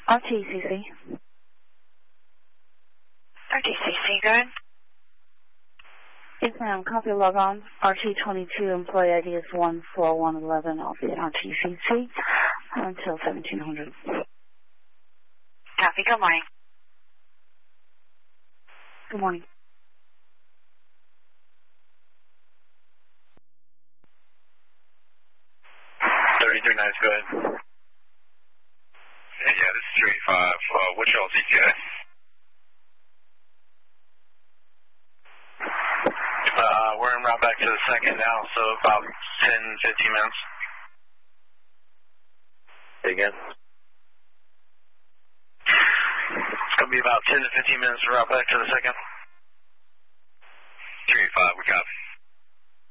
RTCC. RTCC, go ahead. Yes, ma'am. Copy log on. RT22 employee ID is 14111. I'll be at RTCC until 1700. Copy. Good morning. Good morning. Nice, go ahead. Yeah, this is 385. What's y'all's ETA? We're en route back to the second now, so about 10, 15 minutes. Say again? It's going to be about 10 to 15 minutes en route back to the second. 385, we copy.